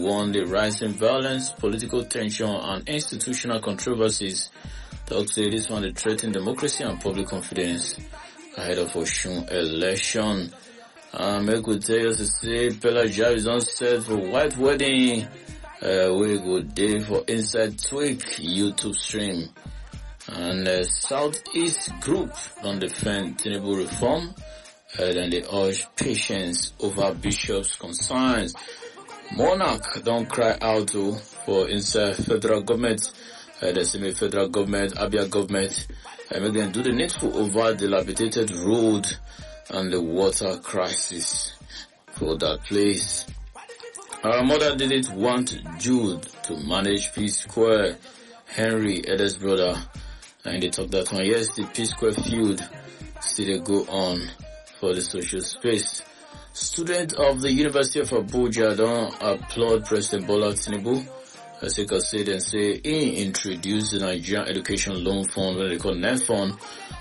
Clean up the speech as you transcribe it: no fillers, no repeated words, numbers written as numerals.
warned the rising violence, political tension, and institutional controversies. Talk say this one they threaten democracy and public confidence ahead of Osun election. Make we tell you to say Pella Jav is on set for white wedding. We go day for Inside Tweak YouTube stream. And Southeast Group don't defend Tinubu reform. Then they urge patience over Bishop's concerns. Monarch don't cry out for inside federal government. The semi federal government, Abia government, make them do the needful over dilapidated road and the water crisis for that place. Our mother didn't want Jude to manage Peace Square. Henry, Eda's brother, and they talked that one. Yes, the Peace Square feud still go on for the social space. Students of the University of Abuja don't applaud President Bola Tinubu. As they can say, he introduced the Nigerian Education Loan Fund, what they call NEFON,